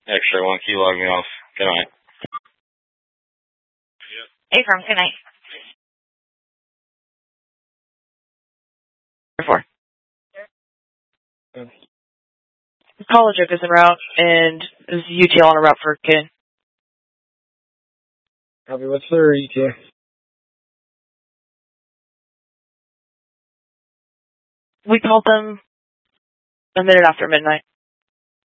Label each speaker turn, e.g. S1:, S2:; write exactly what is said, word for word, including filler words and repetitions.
S1: Extra one, can you log me off? Good night.
S2: Hey, from good night. Four. College is en route, and is U T L on a route for kid.
S3: Copy, what's their E T A?
S2: We called them a minute after midnight.